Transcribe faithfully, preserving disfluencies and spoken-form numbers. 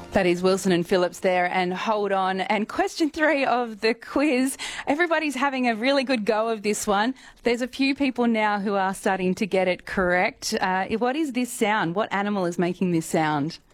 That is Wilson and Phillips there, and hold on. And question three of the quiz. Everybody's having a really good go of this one. There's a few people now who are starting to get it correct. Uh, what is this sound? What animal is making this sound?